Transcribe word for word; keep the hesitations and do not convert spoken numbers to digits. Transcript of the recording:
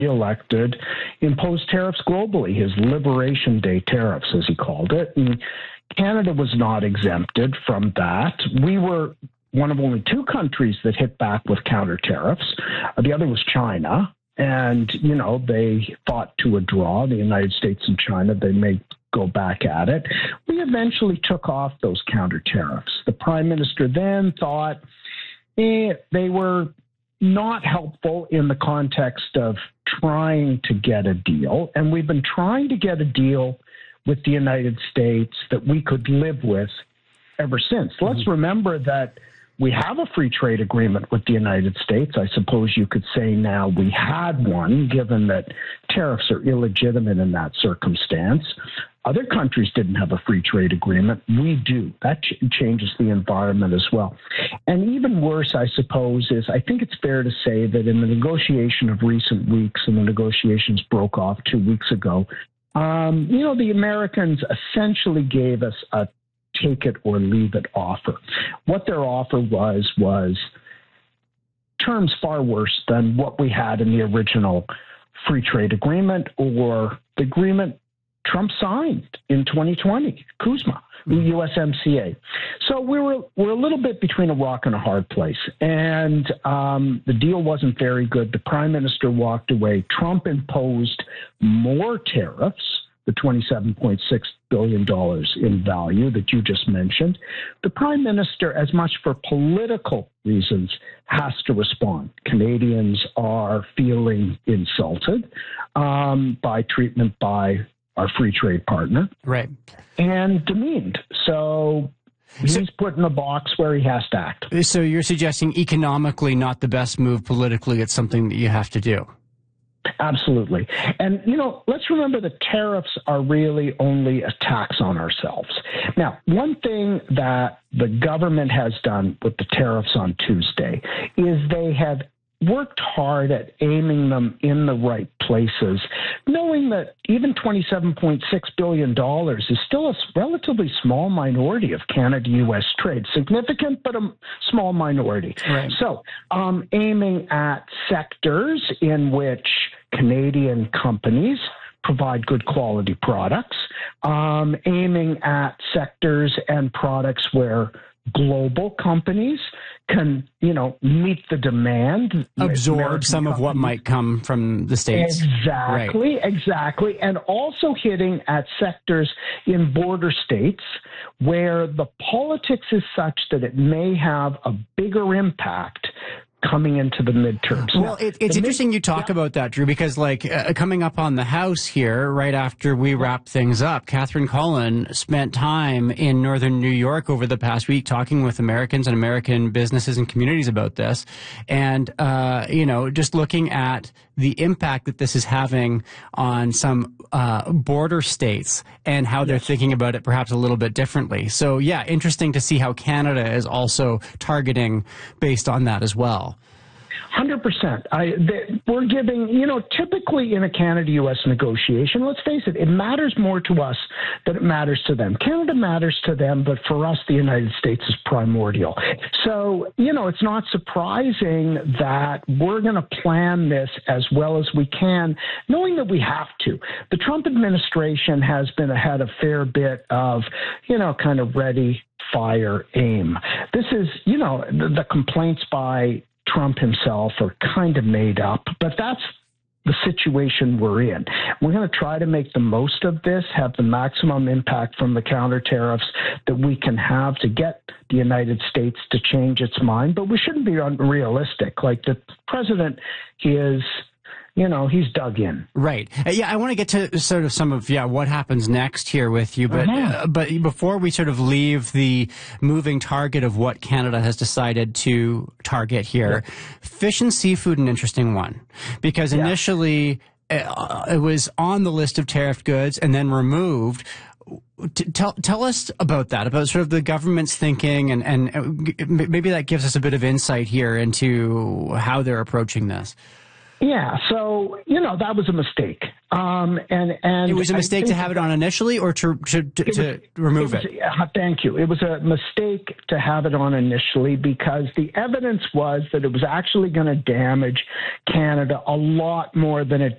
elected, imposed tariffs globally, his Liberation Day tariffs, as he called it. And Canada was not exempted from that. We were one of only two countries that hit back with counter tariffs. The other was China. And, you know, they fought to a draw, the United States and China. They may go back at it. We eventually took off those counter tariffs. The prime minister then thought eh, they were not helpful in the context of trying to get a deal. And we've been trying to get a deal with the United States that we could live with ever since. Mm-hmm. Let's remember that we have a free trade agreement with the United States. I suppose you could say now we had one, given that tariffs are illegitimate in that circumstance. Other countries didn't have a free trade agreement. We do. That ch- changes the environment as well. And even worse, I suppose, is I think it's fair to say that in the negotiation of recent weeks, and the negotiations broke off two weeks ago, um, you know, the Americans essentially gave us a take it or leave it offer. What their offer was, was terms far worse than what we had in the original free trade agreement or the agreement Trump signed in twenty twenty, CUSMA, the U S M C A. So we were we're a little bit between a rock and a hard place. And um, the deal wasn't very good. The prime minister walked away. Trump imposed more tariffs, the twenty-seven point six billion dollars in value that you just mentioned. The prime minister, as much for political reasons, has to respond. Canadians are feeling insulted um, by treatment by our free trade partner. Right. And demeaned. So he's so, put in a box where he has to act. So you're suggesting economically not the best move, politically it's something that you have to do. Absolutely. And, you know, let's remember that tariffs are really only a tax on ourselves. Now, one thing that the government has done with the tariffs on Tuesday is they have worked hard at aiming them in the right places, knowing that even twenty-seven point six billion dollars is still a relatively small minority of Canada-U S trade. Significant, but a small minority. Right. So um, aiming at sectors in which Canadian companies provide good quality products, um, aiming at sectors and products where global companies can, you know, meet the demand. Absorb American some of companies. what might come from the States. Exactly, right. exactly. And also hitting at sectors in border states where the politics is such that it may have a bigger impact coming into the midterms. Well, it, it's interesting mid- you talk yeah. about that, Drew, because like uh, coming up on the House here, right after we wrap things up, Catherine Cullen spent time in northern New York over the past week talking with Americans and American businesses and communities about this. And, uh, you know, just looking at the impact that this is having on some uh, border states and how they're yes. thinking about it perhaps a little bit differently. So, yeah, interesting to see how Canada is also targeting based on that as well. one hundred percent. I, they, we're giving, you know, typically in a Canada-U S negotiation, let's face it, it matters more to us than it matters to them. Canada matters to them, but for us, the United States is primordial. So, you know, it's not surprising that we're going to plan this as well as we can, knowing that we have to. The Trump administration has been ahead a fair bit of, you know, kind of ready, fire, aim. This is, you know, the, the complaints by Trump himself are kind of made up, but that's the situation we're in. We're going to try to make the most of this, have the maximum impact from the counter tariffs that we can have to get the United States to change its mind, but we shouldn't be unrealistic. Like the president, he is... You know, he's dug in. Right. Uh, yeah, I want to get to sort of some of, yeah, what happens next here with you. But uh-huh. uh, but before we sort of leave the moving target of what Canada has decided to target here, yeah. fish and seafood, an interesting one. Because yeah. initially uh, it was on the list of tariffed goods and then removed. Tell tell us about that, about sort of the government's thinking, and, and maybe that gives us a bit of insight here into how they're approaching this. Yeah, so, you know, that was a mistake. Um, and, and it was a mistake to have it on initially or to, to, to, it to was, remove it? it? Was, uh, thank you. It was a mistake to have it on initially because the evidence was that it was actually going to damage Canada a lot more than it